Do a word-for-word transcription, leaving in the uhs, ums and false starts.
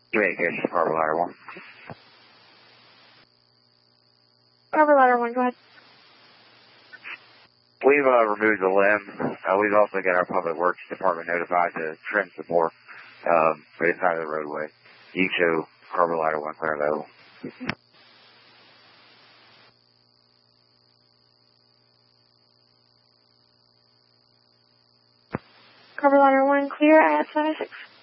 Communications, Carver Ladder one. Carver Ladder one, go ahead. We've uh, removed the limb. Uh, we've also got our Public Works Department notified to trim some more, um, but it's out of the roadway. You show Carver Ladder one clear level. Carver Ladder one, clear at seven six.